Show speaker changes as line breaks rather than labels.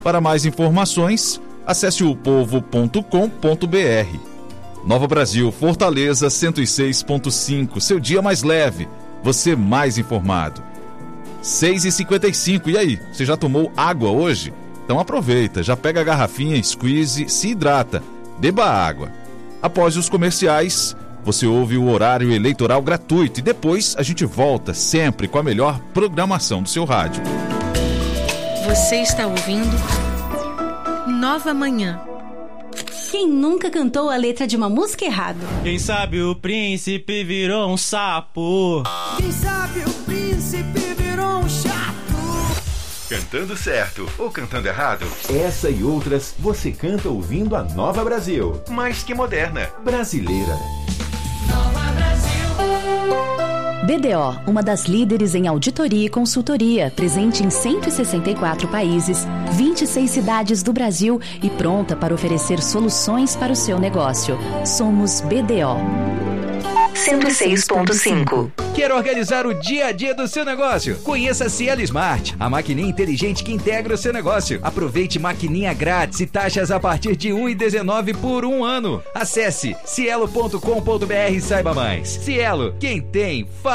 Para mais informações, acesse opovo.com.br. Nova Brasil, Fortaleza 106.5, seu dia mais leve, você mais informado. 6h55, e aí, você já tomou água hoje? Então aproveita, já pega a garrafinha, squeeze, se hidrata, beba água. Após os comerciais, você ouve o horário eleitoral gratuito e depois a gente volta sempre com a melhor programação do seu rádio.
Você está ouvindo Nova Manhã.
Quem nunca cantou a letra de uma música errado?
Quem sabe o príncipe virou um sapo.
Quem sabe o príncipe virou um chato.
Cantando certo ou cantando errado?
Essa e outras você canta ouvindo a Nova Brasil.
Mais que moderna.
Brasileira.
Nova Brasil.
BDO, uma das líderes em auditoria e consultoria, presente em 164 países, 26 cidades do Brasil e pronta para oferecer soluções para o seu negócio. Somos BDO. 106.5.
Quer organizar o dia a dia do seu negócio? Conheça a Cielo Smart, a maquininha inteligente que integra o seu negócio. Aproveite maquininha grátis e taxas a partir de R$ 1,19 por um ano. Acesse cielo.com.br e saiba mais. Cielo, quem tem, faz.